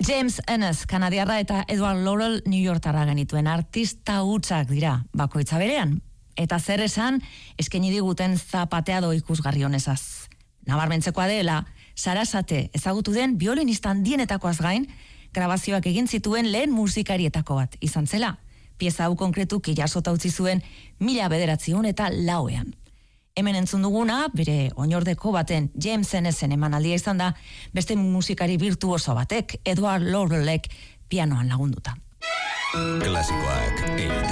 James Ennis, kanadiarra eta Edward Laurel New Yorktarra genituen artista hutsak dira, bakoitza berean. Eta zer esan, eskaini diguten zapateado ikusgarri honezaz. Nabarmentzekoa dela, Sarasate ezagutu den biolinista handienetakoaz gain, grabazioak egin zituen lehen musikarietako bat izan zela. Pieza hau konkretuki jasota utzi zuen 1904 Hemen entzun duguna, bere oinordeko baten James Ennisen emanaldia izan da, beste musikari virtuoso batek, Edward Laurelek pianoan lagunduta. Klasikoak